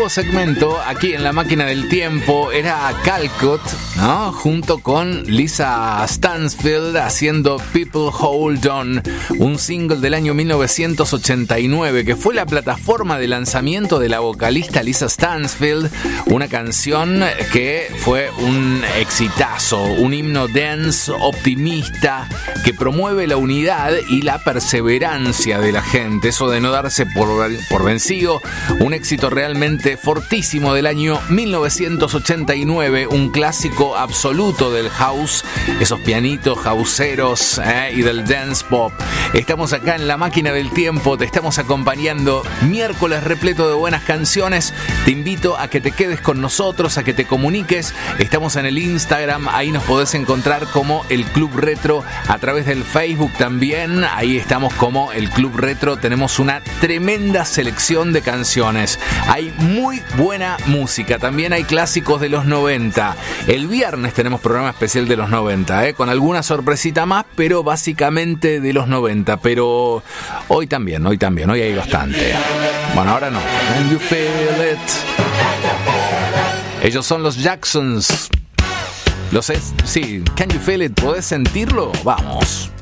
nuevo segmento aquí en La Máquina del Tiempo. Era Calcott, ¿no? Junto con Lisa Stansfield haciendo People Hold On, un single del año 1989 que fue la plataforma de lanzamiento de la vocalista Lisa Stansfield, una canción que fue un exitazo, un himno dance optimista que promueve la unidad y la perseverancia de la gente, eso de no darse por vencido. Un éxito realmente fortísimo del año 1989, un clásico absoluto del house, esos pianitos houseeros y del dance pop. Estamos acá en La Máquina del Tiempo, te estamos acompañando, miércoles repleto de buenas canciones. Te invito a que te quedes con nosotros, a que te comuniques. Estamos en el Instagram, ahí nos podés encontrar como el Club Retro, a través del Facebook también, ahí estamos como el Club Retro. Tenemos una tremenda selección de canciones, hay muy buena música, también hay clásicos de los 90. El viernes tenemos programa especial de los 90, con alguna sorpresita más, pero básicamente de los 90. Pero hoy también, hoy hay bastante. Bueno, ahora no. Can you feel it? Ellos son los Jacksons. Sí, Can you feel it? ¿Podés sentirlo? Vamos.